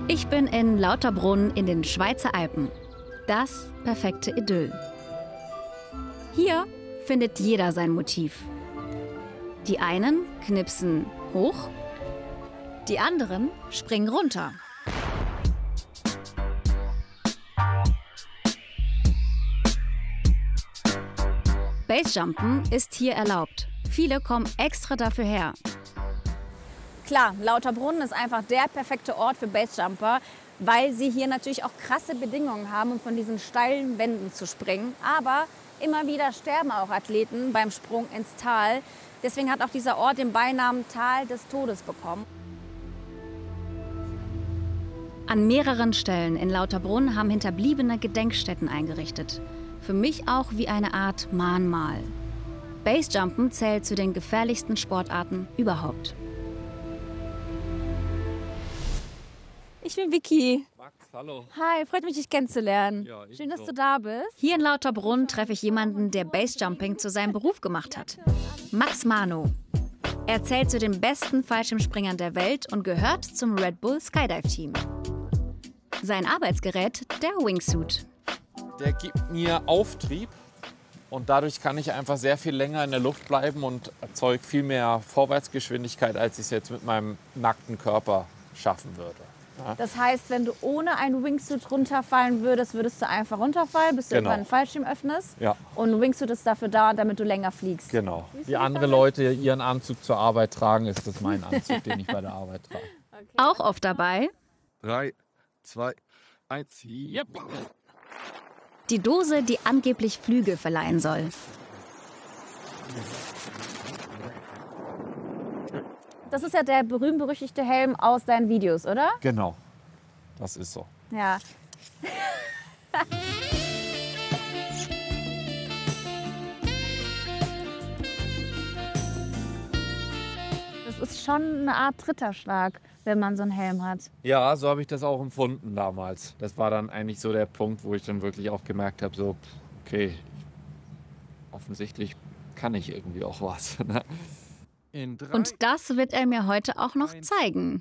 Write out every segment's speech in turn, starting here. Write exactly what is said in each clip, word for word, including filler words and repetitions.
Ich bin in Lauterbrunn in den Schweizer Alpen. Das perfekte Idyll. Hier findet jeder sein Motiv. Die einen knipsen hoch, die anderen springen runter. Basejumpen ist hier erlaubt. Viele kommen extra dafür her. Klar, Lauterbrunn ist einfach der perfekte Ort für Basejumper, weil sie hier natürlich auch krasse Bedingungen haben, um von diesen steilen Wänden zu springen. Aber immer wieder sterben auch Athleten beim Sprung ins Tal. Deswegen hat auch dieser Ort den Beinamen Tal des Todes bekommen. An mehreren Stellen in Lauterbrunn haben Hinterbliebene Gedenkstätten eingerichtet. Für mich auch wie eine Art Mahnmal. Basejumpen zählt zu den gefährlichsten Sportarten überhaupt. Ich bin Vicky. Max, hallo. Hi, freut mich, dich kennenzulernen. Ja, Schön, dass ebenso. du da bist. Hier in Lauterbrunn treffe ich jemanden, der Basejumping zu seinem Beruf gemacht hat. Max Mano. Er zählt zu den besten Fallschirmspringern der Welt und gehört zum Red Bull Skydive Team. Sein Arbeitsgerät, der Wingsuit. Der gibt mir Auftrieb und dadurch kann ich einfach sehr viel länger in der Luft bleiben und erzeuge viel mehr Vorwärtsgeschwindigkeit, als ich es jetzt mit meinem nackten Körper schaffen würde. Ja. Das heißt, wenn du ohne einen Wingsuit runterfallen würdest, würdest du einfach runterfallen, bis du Genau. irgendwann einen Fallschirm öffnest. Ja. Und ein Wingsuit ist dafür da, damit du länger fliegst. Genau. Wie andere Leute ihren Anzug zur Arbeit tragen, ist das mein Anzug, den ich bei der Arbeit trage. Auch oft dabei Drei, zwei, eins, yep. die Dose, die angeblich Flügel verleihen soll. Das ist ja der berühmt-berüchtigte Helm aus deinen Videos, oder? Genau, das ist so. Ja. Das ist schon eine Art Ritterschlag, wenn man so einen Helm hat. Ja, so habe ich das auch empfunden damals. Das war dann eigentlich so der Punkt, wo ich dann wirklich auch gemerkt habe, so, okay, offensichtlich kann ich irgendwie auch was. Ne? In drei, Und das wird er mir heute auch noch zeigen.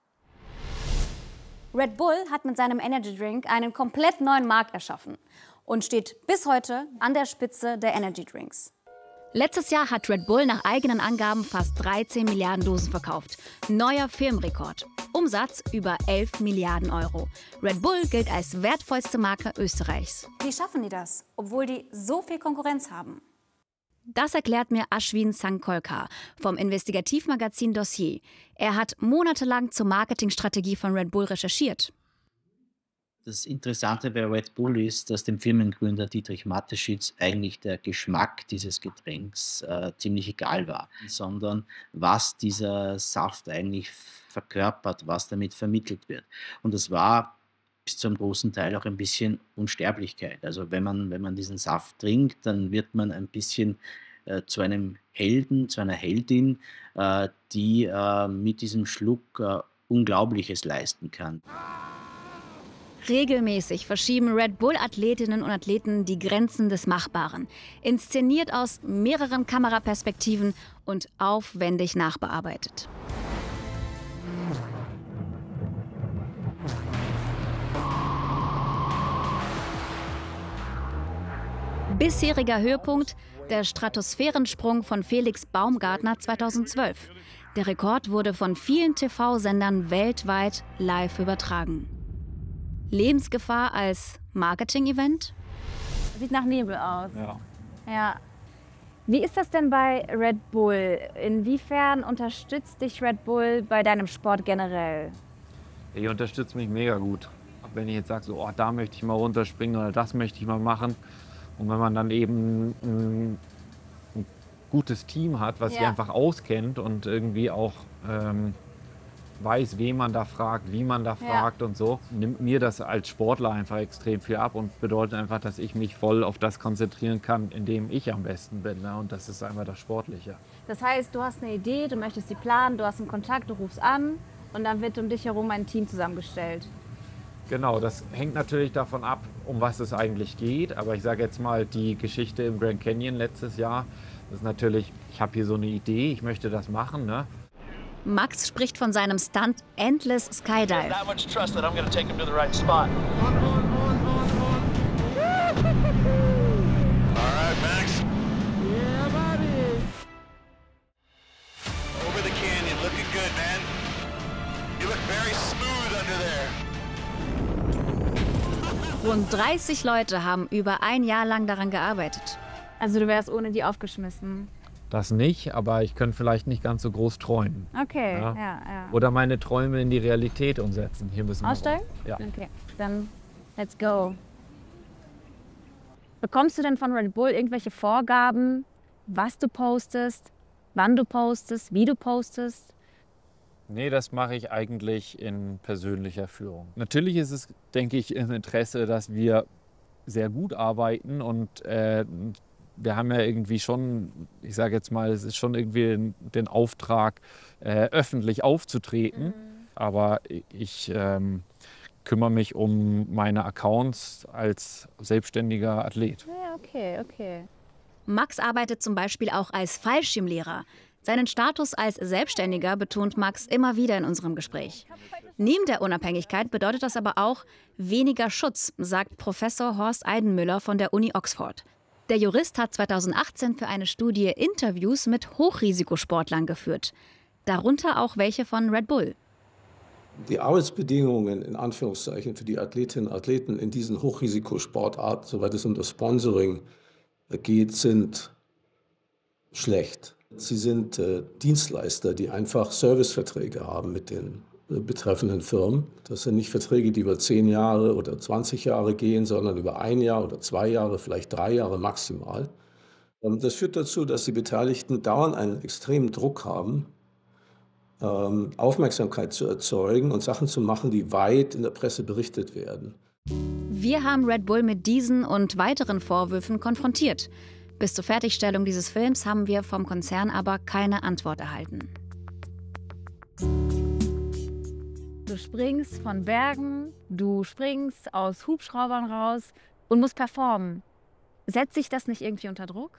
Red Bull hat mit seinem Energy Drink einen komplett neuen Markt erschaffen und steht bis heute an der Spitze der Energy Drinks. Letztes Jahr hat Red Bull nach eigenen Angaben fast dreizehn Milliarden Dosen verkauft. Neuer Firmenrekord. Umsatz über elf Milliarden Euro. Red Bull gilt als wertvollste Marke Österreichs. Wie schaffen die das, obwohl die so viel Konkurrenz haben? Das erklärt mir Ashwin Sankolkar vom Investigativmagazin Dossier. Er hat monatelang zur Marketingstrategie von Red Bull recherchiert. Das Interessante bei Red Bull ist, dass dem Firmengründer Dietrich Mateschitz eigentlich der Geschmack dieses Getränks äh, ziemlich egal war, sondern was dieser Saft eigentlich verkörpert, was damit vermittelt wird. Und das war bis zu einem großen Teil auch ein bisschen Unsterblichkeit. Also wenn man, wenn man diesen Saft trinkt, dann wird man ein bisschen äh, zu einem Helden, zu einer Heldin, äh, die äh, mit diesem Schluck äh, Unglaubliches leisten kann. Regelmäßig verschieben Red Bull-Athletinnen und Athleten die Grenzen des Machbaren. Inszeniert aus mehreren Kameraperspektiven und aufwendig nachbearbeitet. Bisheriger Höhepunkt, der Stratosphärensprung von Felix Baumgartner zweitausendzwölf. Der Rekord wurde von vielen T V-Sendern weltweit live übertragen. Lebensgefahr als Marketing-Event? Sieht nach Nebel aus. Ja. Ja. Wie ist das denn bei Red Bull? Inwiefern unterstützt dich Red Bull bei deinem Sport generell? Ihr unterstützt mich mega gut. Wenn ich jetzt sage, so, oh, da möchte ich mal runterspringen oder das möchte ich mal machen. Und wenn man dann eben ein, ein gutes Team hat, was sich Ja. einfach auskennt und irgendwie auch ähm, weiß, wen man da fragt, wie man da Ja. fragt und so, nimmt mir das als Sportler einfach extrem viel ab und bedeutet einfach, dass ich mich voll auf das konzentrieren kann, in dem ich am besten bin. Ne? Und das ist einfach das Sportliche. Das heißt, du hast eine Idee, du möchtest sie planen, du hast einen Kontakt, du rufst an und dann wird um dich herum ein Team zusammengestellt. Genau, das hängt natürlich davon ab, um was es eigentlich geht. Aber ich sage jetzt mal, die Geschichte im Grand Canyon letztes Jahr, das ist natürlich, ich habe hier so eine Idee, ich möchte das machen. Ne? Max spricht von seinem Stunt Endless Skydive. That much trust that I'm going to take him to the right spot. All right, Max. Yeah, buddy. Over the canyon, looking good, man. You look very smooth under there. Rund dreißig Leute haben über ein Jahr lang daran gearbeitet. Also du wärst ohne die aufgeschmissen. Das nicht, aber ich könnte vielleicht nicht ganz so groß träumen. Okay, Ja. ja, ja. Oder meine Träume in die Realität umsetzen. Hier müssen wir Aussteigen? raus. Ja. Okay, dann let's go. Bekommst du denn von Red Bull irgendwelche Vorgaben, was du postest, wann du postest, wie du postest? Nee, das mache ich eigentlich in persönlicher Führung. Natürlich ist es, denke ich, im Interesse, dass wir sehr gut arbeiten und äh, wir haben ja irgendwie schon, ich sage jetzt mal, es ist schon irgendwie den Auftrag, äh, öffentlich aufzutreten. Mhm. Aber ich ähm, kümmere mich um meine Accounts als selbstständiger Athlet. Ja, okay, okay. Max arbeitet zum Beispiel auch als Fallschirmlehrer. Seinen Status als Selbstständiger betont Max immer wieder in unserem Gespräch. Neben der Unabhängigkeit bedeutet das aber auch weniger Schutz, sagt Professor Horst Eidenmüller von der Uni Oxford. Der Jurist hat zweitausendachtzehn für eine Studie Interviews mit Hochrisikosportlern geführt. Darunter auch welche von Red Bull. Die Arbeitsbedingungen in Anführungszeichen für die Athletinnen und Athleten in diesen Hochrisikosportarten, soweit es um das Sponsoring geht, sind schlecht. Sie sind äh, Dienstleister, die einfach Serviceverträge haben mit den äh, betreffenden Firmen. Das sind nicht Verträge, die über zehn Jahre oder zwanzig Jahre gehen, sondern über ein Jahr oder zwei Jahre, vielleicht drei Jahre maximal. Und das führt dazu, dass die Beteiligten dauernd einen extremen Druck haben, ähm, Aufmerksamkeit zu erzeugen und Sachen zu machen, die weit in der Presse berichtet werden. Wir haben Red Bull mit diesen und weiteren Vorwürfen konfrontiert. Bis zur Fertigstellung dieses Films haben wir vom Konzern aber keine Antwort erhalten. Du springst von Bergen, du springst aus Hubschraubern raus und musst performen. Setzt sich das nicht irgendwie unter Druck?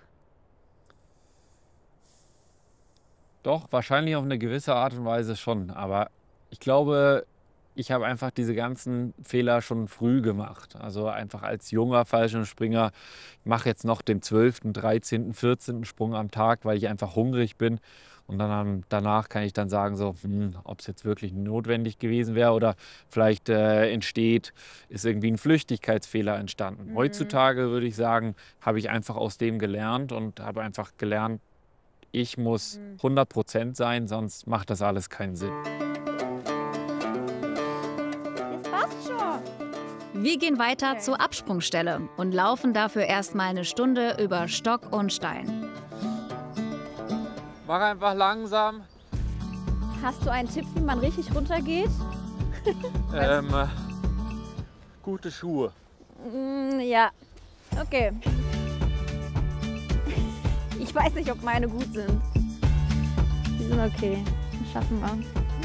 Doch, wahrscheinlich auf eine gewisse Art und Weise schon. Aber ich glaube, ich habe einfach diese ganzen Fehler schon früh gemacht. Also einfach als junger Fallschirmspringer, ich mache jetzt noch den zwölften, dreizehnten, vierzehnten Sprung am Tag, weil ich einfach hungrig bin. Und dann danach kann ich dann sagen, so, hm, ob es jetzt wirklich notwendig gewesen wäre oder vielleicht äh, entsteht, ist irgendwie ein Flüchtigkeitsfehler entstanden. Mhm. Heutzutage würde ich sagen, habe ich einfach aus dem gelernt und habe einfach gelernt, ich muss mhm. hundert Prozent sein, sonst macht das alles keinen Sinn. Wir gehen weiter zur Absprungstelle und laufen dafür erstmal eine Stunde über Stock und Stein. Mach einfach langsam. Hast du einen Tipp, wie man richtig runtergeht? ähm, äh, gute Schuhe. Mm, ja, okay. Ich weiß nicht, ob meine gut sind. Die sind okay. Das schaffen wir.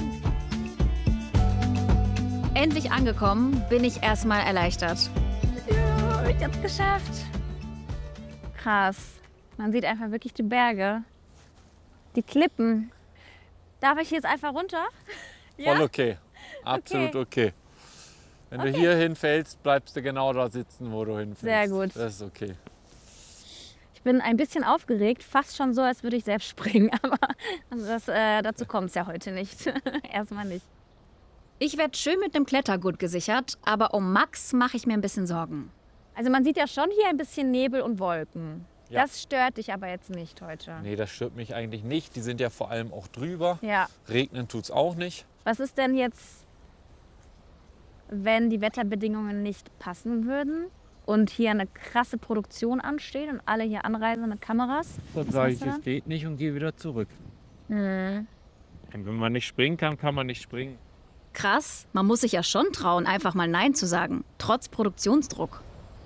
Endlich angekommen, bin ich erstmal erleichtert. Ja, ich hab's geschafft. Krass. Man sieht einfach wirklich die Berge. Die Klippen. Darf ich jetzt einfach runter? Voll ja? Okay. Absolut okay. okay. Wenn okay. du hier hinfällst, bleibst du genau da sitzen, wo du hinfällst. Sehr gut. Das ist okay. Ich bin ein bisschen aufgeregt, fast schon so, als würde ich selbst springen. Aber das, äh, dazu kommt es ja heute nicht. Erstmal nicht. Ich werde schön mit einem Klettergurt gesichert, aber um Max mache ich mir ein bisschen Sorgen. Also man sieht ja schon hier ein bisschen Nebel und Wolken. Ja. Das stört dich aber jetzt nicht heute. Nee, das stört mich eigentlich nicht. Die sind ja vor allem auch drüber. Ja. Regnen tut es auch nicht. Was ist denn jetzt, wenn die Wetterbedingungen nicht passen würden und hier eine krasse Produktion ansteht und alle hier anreisen mit Kameras? Dann sage ich, es geht nicht und gehe wieder zurück. Mhm. Wenn man nicht springen kann, kann man nicht springen. Krass, man muss sich ja schon trauen, einfach mal Nein zu sagen, trotz Produktionsdruck.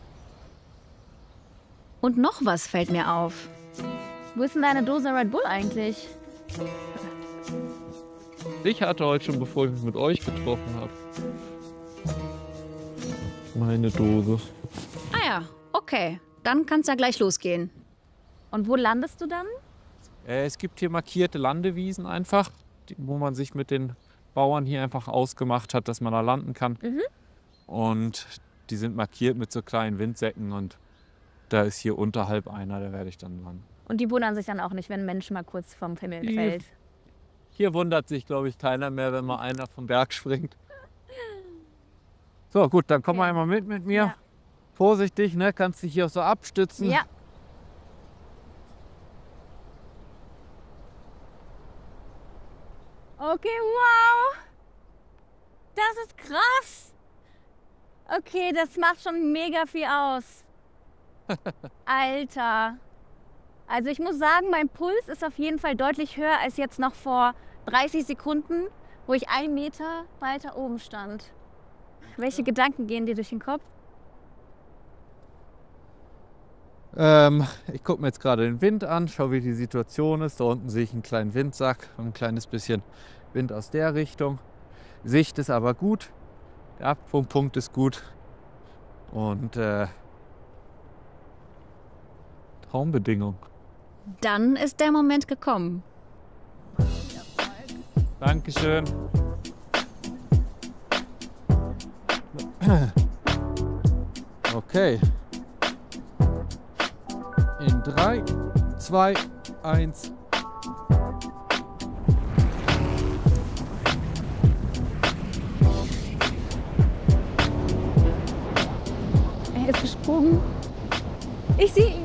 Und noch was fällt mir auf. Wo ist denn deine Dose Red Bull eigentlich? Ich hatte heute schon, bevor ich mich mit euch getroffen habe, meine Dose. Ah ja, okay. Dann kann es ja gleich losgehen. Und wo landest du dann? Äh, es gibt hier markierte Landewiesen einfach. die, wo man sich mit den Bauern hier einfach ausgemacht hat, dass man da landen kann. Mhm. Und die sind markiert mit so kleinen Windsäcken und da ist hier unterhalb einer, da werde ich dann landen. Und die wundern sich dann auch nicht, wenn ein Mensch mal kurz vom Himmel Die- fällt. Hier wundert sich, glaube ich, keiner mehr, wenn mal einer vom Berg springt. So, gut, dann komm mal Okay. einmal mit mit mir. Ja. Vorsichtig, ne? Kannst dich hier auch so abstützen. Ja. Okay, wow. Das ist krass. Okay, das macht schon mega viel aus. Alter. Also ich muss sagen, mein Puls ist auf jeden Fall deutlich höher als jetzt noch vor dreißig Sekunden, wo ich einen Meter weiter oben stand. Welche Gedanken gehen dir durch den Kopf? Ähm, ich gucke mir jetzt gerade den Wind an, schaue, wie die Situation ist. Da unten sehe ich einen kleinen Windsack, ein kleines bisschen Wind aus der Richtung. Sicht ist aber gut, der Absprungpunkt ist gut und äh, Traumbedingungen. Dann ist der Moment gekommen. Dankeschön. Okay. In drei, zwei, eins. Er ist gesprungen. Ich sehe ihn.